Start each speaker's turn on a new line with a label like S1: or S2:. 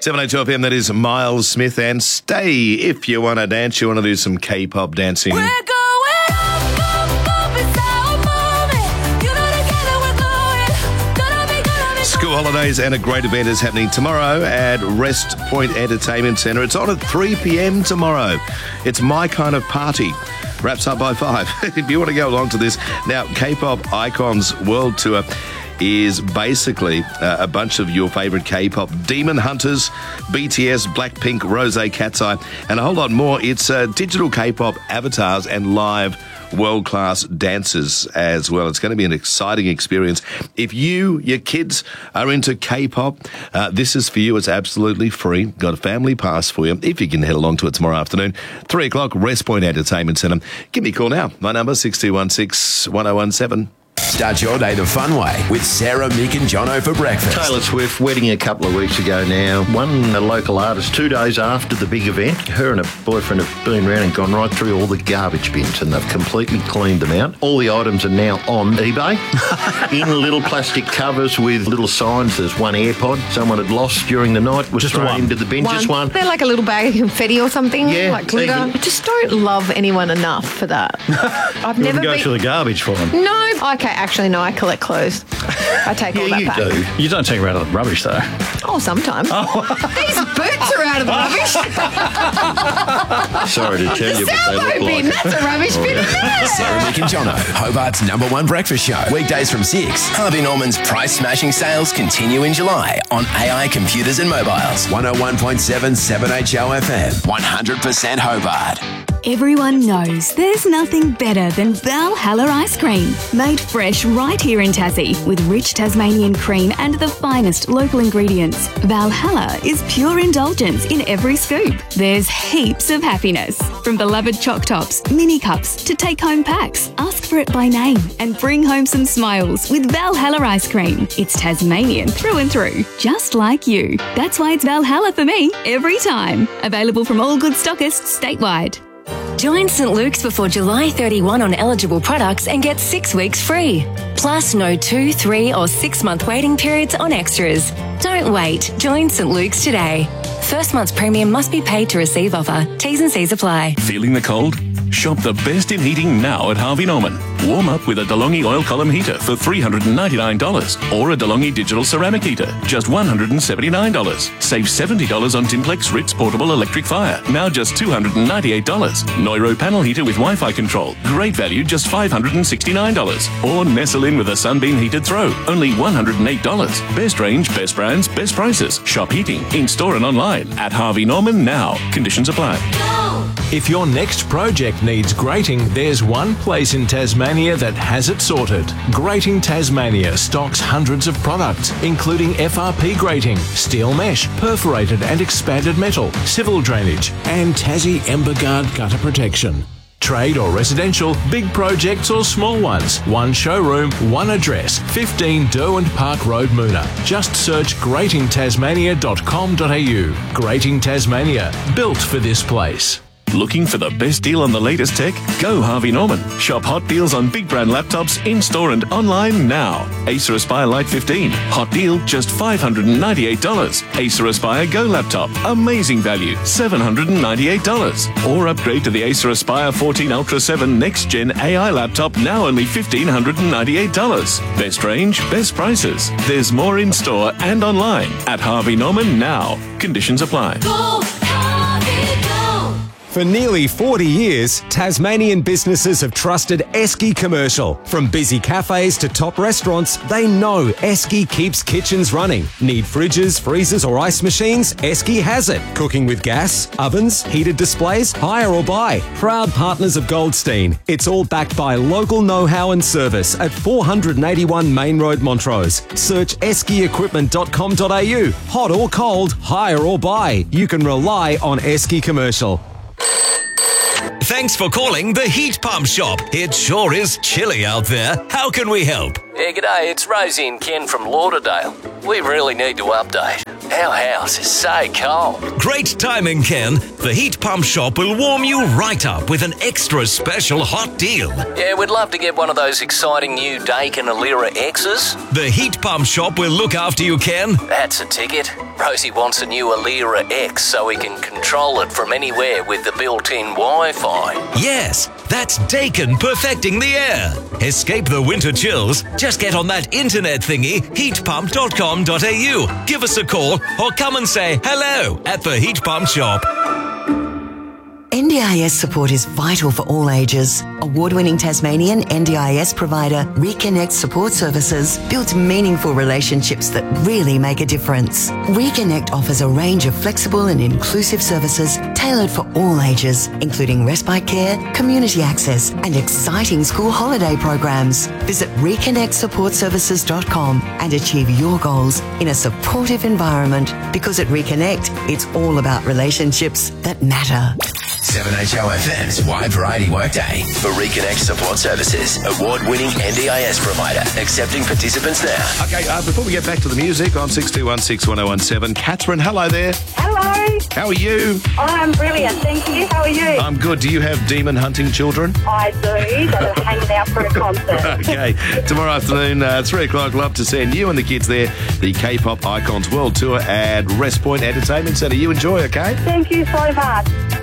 S1: 7:02 PM, that is Miles Smith and Stay. If you want to dance, you want to do some K-pop dancing.
S2: We're going up, it's our moment. You know together we're going. Gonna be.
S1: School holidays and a great event is happening tomorrow at Rest Point Entertainment Centre. It's on at 3 PM tomorrow. It's My Kind of Party. Wraps up by 5. If you want to go along to this. Now, K-pop Icons World Tour is basically a bunch of your favourite K-pop Demon Hunters, BTS, Blackpink, Rosé, Cat's Eye, and a whole lot more. It's digital K-pop avatars and live world-class dancers as well. It's going to be an exciting experience. If your kids are into K-pop, this is for you. It's absolutely free. Got a family pass for you. If you can head along to it tomorrow afternoon, 3 o'clock, Rest Point Entertainment Centre. Give me a call now. My number, 6216-1017.
S3: Start your day the fun way with Sarah, Mick and Jono for breakfast.
S4: Taylor Swift wedding a couple of weeks ago now. One a local artist 2 days after the big event. Her and her boyfriend have been around and gone right through all the garbage bins and they've completely cleaned them out. All the items are now on eBay in little plastic covers with little signs. There's one AirPod someone had lost during the night, was thrown into the bin. Just one.
S5: They're like a little bag of confetti or something,
S4: Yeah,
S5: like glitter.
S4: even-
S5: I just don't love anyone enough for that. I've never
S6: go
S5: been...
S6: through the garbage for them.
S5: No. Okay, actually, no, I collect clothes. I take all
S4: Yeah,
S5: that
S4: you
S5: back.
S4: do.
S6: You don't take her out of the rubbish, though.
S5: Oh, sometimes. These boots are out of the rubbish.
S4: Sorry to tell you, but they
S5: Salvo
S4: look
S5: bin,
S4: like...
S5: that's a rubbish bin.
S3: Sarah, Mick and Jono, Hobart's #1 breakfast show. Weekdays from 6. Harvey Norman's price-smashing sales continue in July on AI computers and mobiles. 101.7 7HO FM. 100% Hobart.
S7: Everyone knows there's nothing better than Valhalla ice cream. Made fresh right here in Tassie with rich Tasmanian cream and the finest local ingredients. Valhalla is pure indulgence in every scoop. There's heaps of happiness. From beloved choc tops, mini cups to take-home packs. Ask for it by name and bring home some smiles with Valhalla ice cream. It's Tasmanian through and through, just like you. That's why it's Valhalla for me every time. Available from all good stockists statewide.
S8: Join St. Luke's before July 31 on eligible products and get 6 weeks free. Plus no 2, 3 or 6 month waiting periods on extras. Don't wait. Join St. Luke's today. First month's premium must be paid to receive offer. T's and C's apply.
S9: Feeling the cold? Shop the best in heating now at Harvey Norman. Warm up with a DeLonghi oil column heater for $399 or a DeLonghi digital ceramic heater, just $179. Save $70 on Timplex Ritz portable electric fire, now just $298. Neuro panel heater with Wi-Fi control, great value, just $569. Or nestle in with a Sunbeam heated throw, only $108. Best range, best brands, best prices. Shop heating in store and online at Harvey Norman now. Conditions apply.
S10: If your next project needs grating, there's one place in Tasmania that has it sorted. Grating Tasmania stocks hundreds of products, including FRP grating, steel mesh, perforated and expanded metal, civil drainage, and Tassie Emberguard gutter protection. Trade or residential, big projects or small ones. One showroom, one address, 15 Derwent Park Road, Moona. Just search gratingtasmania.com.au. Grating Tasmania, built for this place.
S9: Looking for the best deal on the latest tech? Go Harvey Norman. Shop hot deals on big brand laptops in-store and online now. Acer Aspire Lite 15. Hot deal, just $598. Acer Aspire Go laptop. Amazing value, $798. Or upgrade to the Acer Aspire 14 Ultra 7 Next Gen AI laptop, now only $1,598. Best range, best prices. There's more in-store and online at Harvey Norman now. Conditions apply.
S2: Go, Harvey, go.
S11: For nearly 40 years, Tasmanian businesses have trusted Esky Commercial. From busy cafes to top restaurants, they know Esky keeps kitchens running. Need fridges, freezers or ice machines? Esky has it. Cooking with gas, ovens, heated displays, hire or buy. Proud partners of Goldstein. It's all backed by local know-how and service at 481 Main Road, Montrose. Search eskyequipment.com.au. Hot or cold, hire or buy. You can rely on Esky Commercial.
S12: Thanks for calling the Heat Pump Shop. It sure is chilly out there. How can we help?
S13: Yeah, g'day, it's Rosie and Ken from Lauderdale. We really need to update.
S3: Our house is so cold.
S12: Great timing, Ken. The Heat Pump Shop will warm you right up with an extra special hot deal.
S3: Yeah, we'd love to get one of those exciting new Daikin Alira X's.
S12: The Heat Pump Shop will look after you, Ken.
S3: That's a ticket. Rosie wants a new Alira X so we can control it from anywhere with the built-in Wi-Fi.
S12: Yes, that's Daikin perfecting the air. Escape the winter chills. Just get on that internet thingy, heatpump.com.au. Give us a call or come and say hello at the Heat Pump Shop.
S13: NDIS support is vital for all ages. Award-winning Tasmanian NDIS provider Reconnect Support Services builds meaningful relationships that really make a difference. Reconnect offers a range of flexible and inclusive services tailored for all ages, including respite care, community access, and exciting school holiday programs. Visit reconnectsupportservices.com and achieve your goals in a supportive environment, because at Reconnect, it's all about relationships that matter.
S3: 7HOFM's Wide Variety Workday for Reconnect Support Services, award-winning NDIS provider, accepting participants now.
S1: Okay, before we get back to the music on 62161017, Catherine, hello there.
S14: Hello.
S1: How are you?
S14: I'm brilliant, thank you. How are you?
S1: I'm good. Do you have demon hunting children?
S14: I do. That are hanging out for a concert.
S1: Okay, tomorrow afternoon, 3 o'clock, love to send you and the kids there, the K-Pop Icons World Tour at Rest Point Entertainment Centre. You enjoy, okay?
S14: Thank you so much.